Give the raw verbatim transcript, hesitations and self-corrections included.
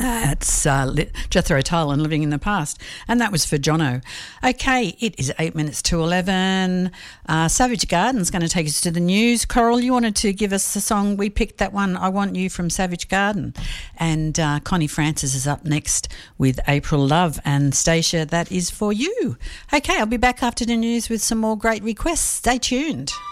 That's uh, Jethro Tull and Living in the Past. And that was for Jono. Okay, it is eight minutes to eleven. Uh, Savage Garden's going to take us to the news. Coral, you wanted to give us the song. We picked that one, I Want You, from Savage Garden. And uh, Connie Francis is up next with April Love. And Stacia, that is for you. Okay, I'll be back after the news with some more great requests. Stay tuned.